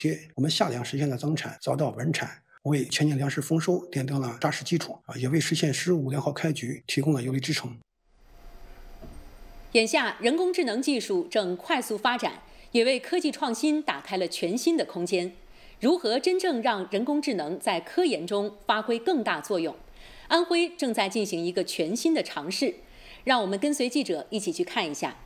我们夏粮实现了增产，早到稳产，为前年粮食丰收奠定了扎实基础，也为实现“十五良好”开局提供了有力支撑。 眼下，人工智能技术正快速发展，也为科技创新打开了全新的空间。如何真正让人工智能在科研中发挥更大作用？安徽正在进行一个全新的尝试，让我们跟随记者一起去看一下。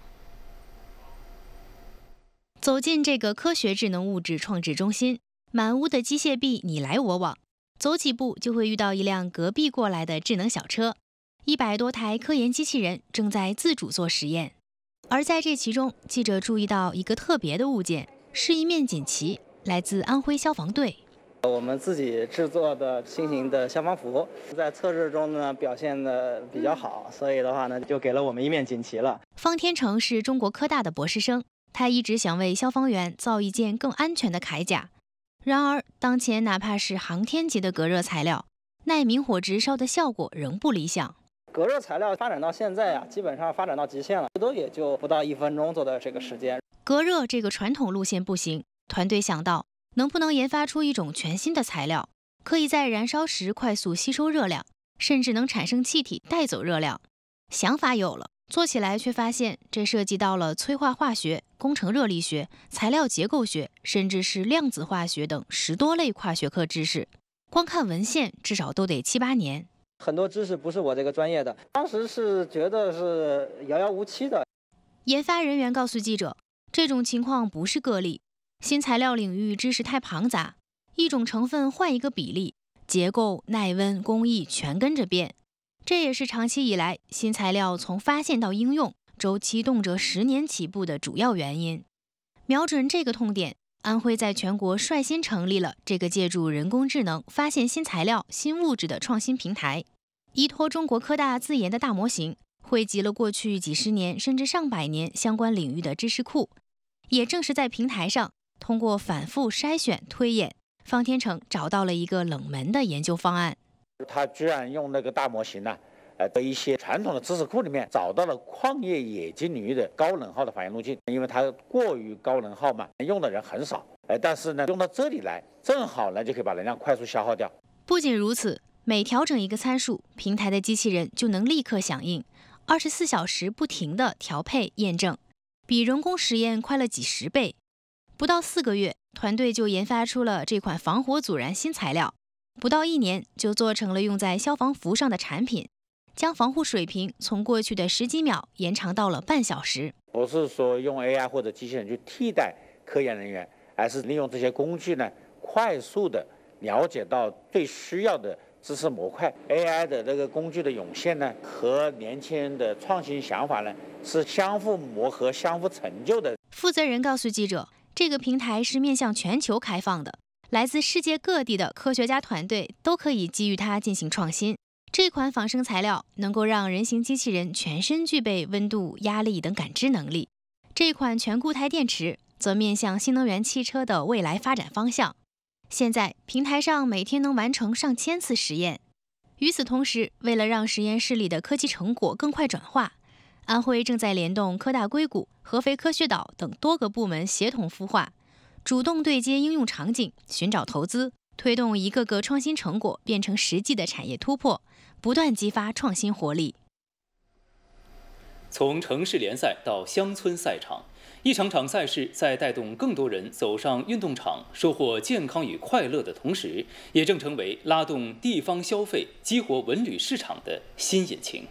走进这个科学智能物质创制中心，满屋的机械臂你来我往，走几步就会遇到一辆隔壁过来的智能小车，100多台科研机器人正在自主做实验。而在这其中，记者注意到一个特别的物件，是一面锦旗，来自安徽消防队。 我们自己制作的新型的消防服，在测试中呢表现的比较好，所以的话呢，就给了我们一面锦旗了。 方天成是中国科大的博士生，他一直想为消防员造一件更安全的铠甲。然而，当前哪怕是航天级的隔热材料，耐明火直烧的效果仍不理想。 隔热材料发展到现在基本上发展到极限了，都也就不到1分钟做的这个时间。 隔热这个传统路线不行，团队想到能不能研发出一种全新的材料，可以在燃烧时快速吸收热量，甚至能产生气体带走热量。想法有了，做起来却发现这涉及到了催化化学、工程热力学、材料结构学，甚至是量子化学等10多类跨学科知识。光看文献至少都得7、8年。 很多知识不是我这个专业的，当时是觉得是遥遥无期的。 研发人员告诉记者，这种情况不是个例，新材料领域知识太庞杂，一种成分换一个比例，结构、耐温、工艺全跟着变。这也是长期以来新材料从发现到应用周期动辄10年起步的主要原因。瞄准这个痛点，安徽在全国率先成立了这个借助人工智能发现新材料、新物质的创新平台，依托中国科大自研的大模型，汇集了过去几十年甚至上百年相关领域的知识库。也正是在平台上，通过反复筛选推演，方天成找到了一个冷门的研究方案。 他居然用那个大模型呢，在一些传统的知识库里面找到了矿业冶金领域的高能耗的反应路径，因为它过于高能耗嘛，用的人很少，但是呢，用到这里来，正好呢就可以把能量快速消耗掉。 不仅如此，每调整一个参数，平台的机器人就能立刻响应，24小时不停地调配验证，比人工实验快了几10倍。不到4个月，团队就研发出了这款防火阻燃新材料，不到1年就做成了用在消防服上的产品，将防护水平从过去的10几秒延长到了半小时。 不是说用 AI 或者机器人去替代科研人员，而是利用这些工具呢，快速的了解到最需要的知识模块。 AI 的这个工具的涌现呢，和年轻人的创新想法呢，是相互磨合、相互成就的。 负责人告诉记者，这个平台是面向全球开放的，来自世界各地的科学家团队都可以基于它进行创新。这款仿生材料能够让人形机器人全身具备温度、压力等感知能力。这款全固态电池则面向新能源汽车的未来发展方向。现在平台上每天能完成上千次实验。与此同时，为了让实验室里的科技成果更快转化，安徽正在联动科大硅谷、合肥科学岛等多个部门协同孵化，主动对接应用场景，寻找投资，推动一个个创新成果变成实际的产业突破，不断激发创新活力。 从城市联赛到乡村赛场，一场场赛事在带动更多人走上运动场，收获健康与快乐的同时，也正成为拉动地方消费、激活文旅市场的新引擎。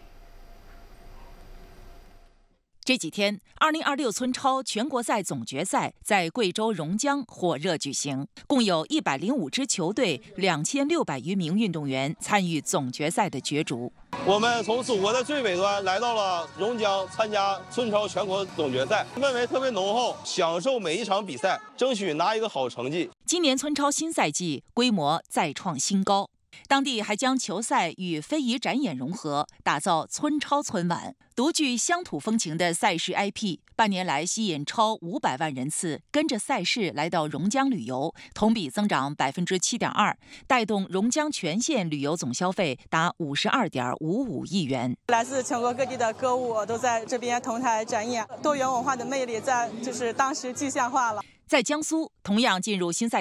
这几天，2026村超全国赛总决赛在贵州榕江火热举行，共有105支球队、2600余名运动员参与总决赛的角逐。 我们从祖国的最北端来到了榕江，参加村超全国总决赛，氛围特别浓厚，享受每一场比赛，争取拿一个好成绩。 今年村超新赛季规模再创新高。当地还将球赛与非遗展演融合，打造村超村晚，独具乡土风情的赛事 IP， 半年来吸引超500万人次跟着赛事来到榕江旅游，同比增长7.2%，带动榕江全县旅游总消费达52.55亿元。 来自全国各地的歌舞都在这边同台展演，多元文化的魅力在当时具象化了。 在江苏，同样进入新赛